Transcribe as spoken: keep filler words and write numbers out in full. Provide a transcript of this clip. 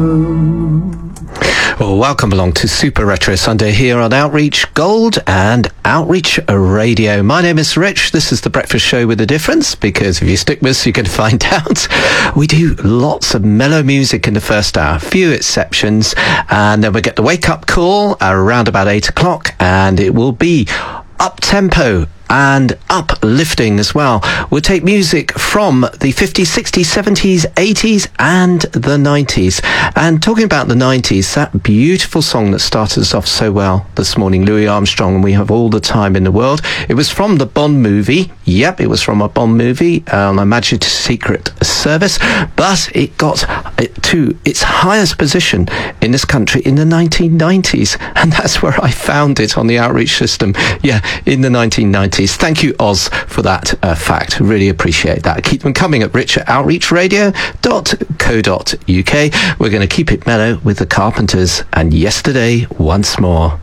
Well, welcome along to Super Retro Sunday here on Outreach Gold and Outreach Radio. My name is Rich. This is the breakfast show with a difference, because if you stick with us, you can find out. We do lots of mellow music in the first hour, few exceptions, and then we get the wake-up call around about eight o'clock, and it will be up-tempo and uplifting as well. We'll take music from the fifties, sixties, seventies, eighties and the nineties. And talking about the nineties, that beautiful song that started us off so well this morning, Louis Armstrong, and We Have All the Time in the World. It was from the Bond movie. Yep, it was from a Bond movie on a Majesty's Secret Service, but it got it to its highest position in this country in the nineteen nineties, and that's where I found it on the Outreach system. Yeah, in the nineteen nineties. Thank you, Oz, for that uh, fact. Really appreciate that. Keep them coming at rich at outreach radio dot co dot uk. We're going to keep it mellow with the Carpenters and Yesterday once more.